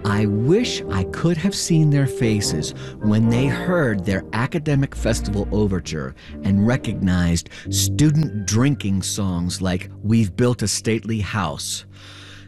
I wish I could have seen their faces when they heard their academic festival overture and recognized student drinking songs like We've Built a Stately House.